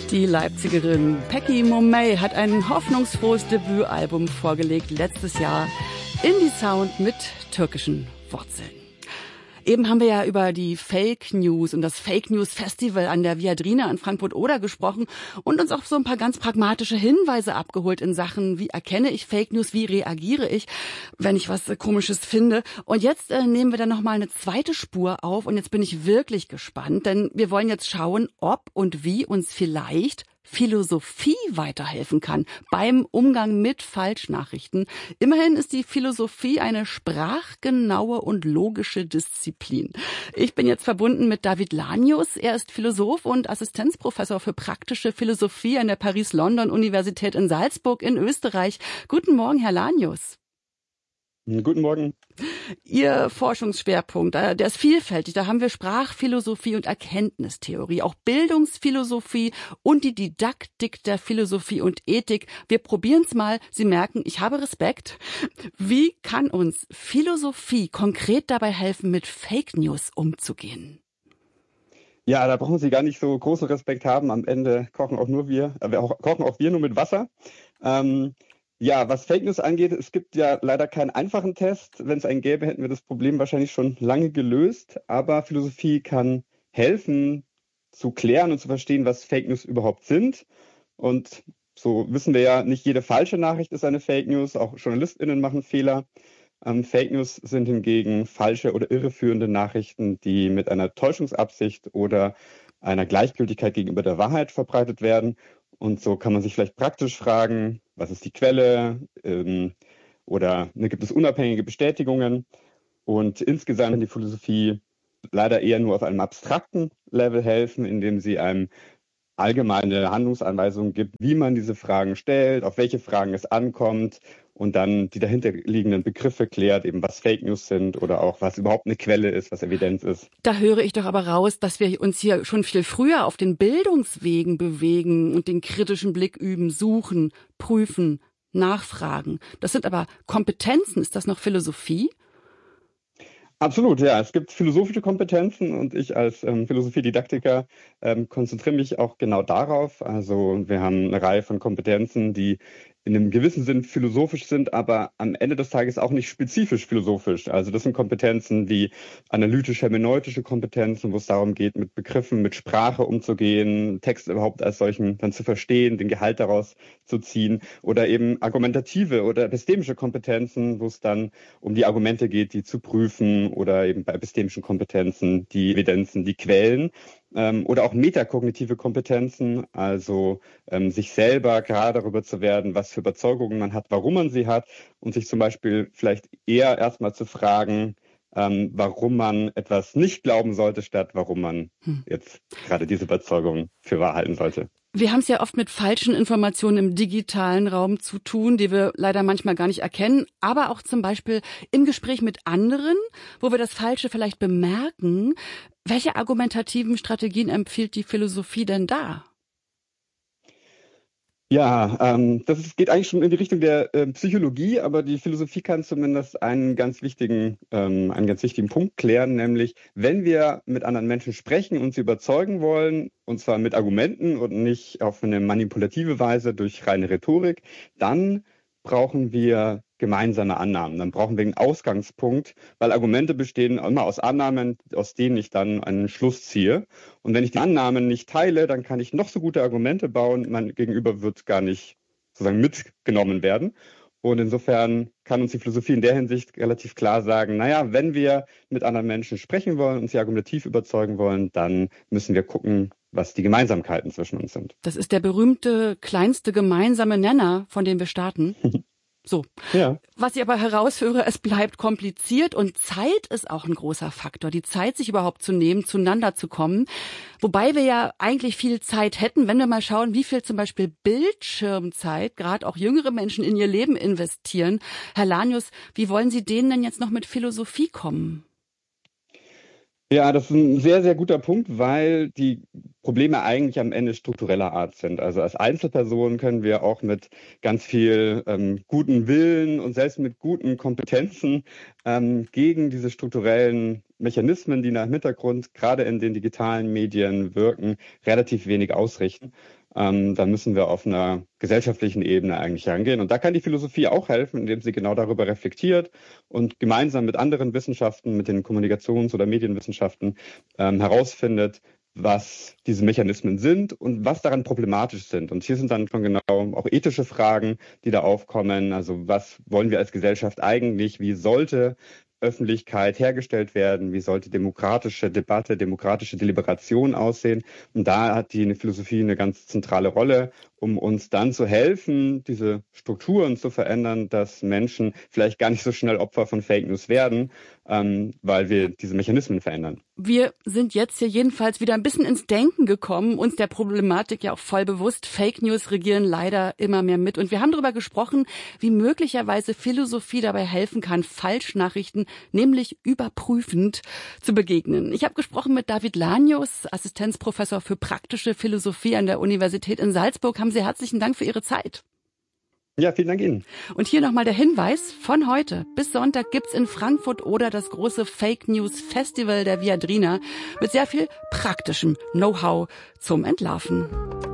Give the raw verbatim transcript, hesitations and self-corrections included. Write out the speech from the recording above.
Die Leipzigerin Peggy Momay hat ein hoffnungsfrohes Debütalbum vorgelegt, letztes Jahr Indie Sound mit türkischen Wurzeln. Eben haben wir ja über die Fake News und das Fake News Festival an der Viadrina in Frankfurt-Oder gesprochen und uns auch so ein paar ganz pragmatische Hinweise abgeholt in Sachen, wie erkenne ich Fake News, wie reagiere ich, wenn ich was Komisches finde. Und jetzt äh, nehmen wir dann nochmal eine zweite Spur auf und jetzt bin ich wirklich gespannt, denn wir wollen jetzt schauen, ob und wie uns vielleicht Philosophie weiterhelfen kann beim Umgang mit Falschnachrichten. Immerhin ist die Philosophie eine sprachgenaue und logische Disziplin. Ich bin jetzt verbunden mit David Lanius. Er ist Philosoph und Assistenzprofessor für praktische Philosophie an der Paris-London-Universität in Salzburg in Österreich. Guten Morgen, Herr Lanius. Guten Morgen. Ihr Forschungsschwerpunkt, der ist vielfältig. Da haben wir Sprachphilosophie und Erkenntnistheorie, auch Bildungsphilosophie und die Didaktik der Philosophie und Ethik. Wir probieren es mal. Sie merken, ich habe Respekt. Wie kann uns Philosophie konkret dabei helfen, mit Fake News umzugehen? Ja, da brauchen Sie gar nicht so großen Respekt haben. Am Ende kochen auch nur wir, äh, kochen auch wir nur mit Wasser. Ähm, Ja, was Fake News angeht, es gibt ja leider keinen einfachen Test. Wenn es einen gäbe, hätten wir das Problem wahrscheinlich schon lange gelöst. Aber Philosophie kann helfen, zu klären und zu verstehen, was Fake News überhaupt sind. Und so wissen wir ja, nicht jede falsche Nachricht ist eine Fake News. Auch JournalistInnen machen Fehler. Ähm, Fake News sind hingegen falsche oder irreführende Nachrichten, die mit einer Täuschungsabsicht oder einer Gleichgültigkeit gegenüber der Wahrheit verbreitet werden. Und so kann man sich vielleicht praktisch fragen, was ist die Quelle, ähm, oder ne, gibt es unabhängige Bestätigungen? Und insgesamt kann die Philosophie leider eher nur auf einem abstrakten Level helfen, indem sie einem allgemeine Handlungsanweisungen gibt, wie man diese Fragen stellt, auf welche Fragen es ankommt und dann die dahinterliegenden Begriffe klärt, eben was Fake News sind oder auch was überhaupt eine Quelle ist, was Evidenz ist. Da höre ich doch aber raus, dass wir uns hier schon viel früher auf den Bildungswegen bewegen und den kritischen Blick üben, suchen, prüfen, nachfragen. Das sind aber Kompetenzen. Ist das noch Philosophie? Absolut, ja. Es gibt philosophische Kompetenzen und ich als ähm, Philosophiedidaktiker ähm, konzentriere mich auch genau darauf. Also wir haben eine Reihe von Kompetenzen, die in einem gewissen Sinn philosophisch sind, aber am Ende des Tages auch nicht spezifisch philosophisch. Also das sind Kompetenzen wie analytisch-hermeneutische Kompetenzen, wo es darum geht, mit Begriffen, mit Sprache umzugehen, Text überhaupt als solchen dann zu verstehen, den Gehalt daraus zu ziehen, oder eben argumentative oder epistemische Kompetenzen, wo es dann um die Argumente geht, die zu prüfen, oder eben bei epistemischen Kompetenzen die Evidenzen, die Quellen. Ähm, oder auch metakognitive Kompetenzen, also ähm, sich selber klar darüber zu werden, was für Überzeugungen man hat, warum man sie hat, und sich zum Beispiel vielleicht eher erstmal zu fragen, ähm, warum man etwas nicht glauben sollte, statt warum man hm. jetzt gerade diese Überzeugung für wahr halten sollte. Wir haben es ja oft mit falschen Informationen im digitalen Raum zu tun, die wir leider manchmal gar nicht erkennen, aber auch zum Beispiel im Gespräch mit anderen, wo wir das Falsche vielleicht bemerken. Welche argumentativen Strategien empfiehlt die Philosophie denn da? Ja, ähm, das ist, geht eigentlich schon in die Richtung der äh, Psychologie, aber die Philosophie kann zumindest einen ganz wichtigen, ähm, einen ganz wichtigen Punkt klären, nämlich wenn wir mit anderen Menschen sprechen und sie überzeugen wollen, und zwar mit Argumenten und nicht auf eine manipulative Weise durch reine Rhetorik, dann brauchen wir gemeinsame Annahmen. Dann brauchen wir einen Ausgangspunkt, weil Argumente bestehen immer aus Annahmen, aus denen ich dann einen Schluss ziehe. Und wenn ich die Annahmen nicht teile, dann kann ich noch so gute Argumente bauen, mein Gegenüber wird gar nicht sozusagen mitgenommen werden. Und insofern kann uns die Philosophie in der Hinsicht relativ klar sagen, naja, wenn wir mit anderen Menschen sprechen wollen und sie argumentativ überzeugen wollen, dann müssen wir gucken, was die Gemeinsamkeiten zwischen uns sind. Das ist der berühmte kleinste gemeinsame Nenner, von dem wir starten. So. Ja. Was ich aber heraushöre, es bleibt kompliziert und Zeit ist auch ein großer Faktor. Die Zeit, sich überhaupt zu nehmen, zueinander zu kommen. Wobei wir ja eigentlich viel Zeit hätten, wenn wir mal schauen, wie viel zum Beispiel Bildschirmzeit gerade auch jüngere Menschen in ihr Leben investieren. Herr Lanius, wie wollen Sie denen denn jetzt noch mit Philosophie kommen? Ja, das ist ein sehr, sehr guter Punkt, weil die Probleme eigentlich am Ende struktureller Art sind. Also als Einzelperson können wir auch mit ganz viel ähm, guten Willen und selbst mit guten Kompetenzen ähm, gegen diese strukturellen Mechanismen, die nach dem Hintergrund gerade in den digitalen Medien wirken, relativ wenig ausrichten. ähm, dann müssen wir auf einer gesellschaftlichen Ebene eigentlich herangehen. Und da kann die Philosophie auch helfen, indem sie genau darüber reflektiert und gemeinsam mit anderen Wissenschaften, mit den Kommunikations- oder Medienwissenschaften ähm, herausfindet, was diese Mechanismen sind und was daran problematisch sind. Und hier sind dann schon genau auch ethische Fragen, die da aufkommen. Also was wollen wir als Gesellschaft eigentlich? Wie sollte Öffentlichkeit hergestellt werden? Wie sollte demokratische Debatte, demokratische Deliberation aussehen? Und da hat die Philosophie eine ganz zentrale Rolle, um uns dann zu helfen, diese Strukturen zu verändern, dass Menschen vielleicht gar nicht so schnell Opfer von Fake News werden, ähm, weil wir diese Mechanismen verändern. Wir sind jetzt hier jedenfalls wieder ein bisschen ins Denken gekommen, uns der Problematik ja auch voll bewusst. Fake News regieren leider immer mehr mit. Und wir haben darüber gesprochen, wie möglicherweise Philosophie dabei helfen kann, Falschnachrichten, nämlich überprüfend, zu begegnen. Ich habe gesprochen mit David Lanius, Assistenzprofessor für praktische Philosophie an der Universität in Salzburg. Haben Sie herzlichen Dank für Ihre Zeit. Ja, vielen Dank Ihnen. Und hier nochmal der Hinweis, von heute bis Sonntag gibt's in Frankfurt oder das große Fake News Festival der Viadrina mit sehr viel praktischem Know-how zum Entlarven.